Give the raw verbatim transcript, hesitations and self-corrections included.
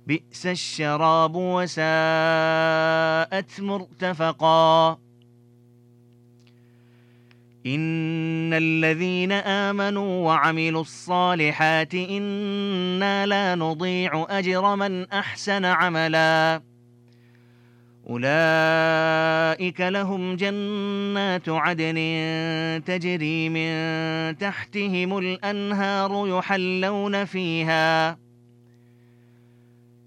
بئس الشراب وساءت مرتفقا إن الذين آمنوا وعملوا الصالحات إنا لا نضيع أجر من أحسن عملا أولئك لهم جنات عدن تجري من تحتهم الأنهار يحلون فيها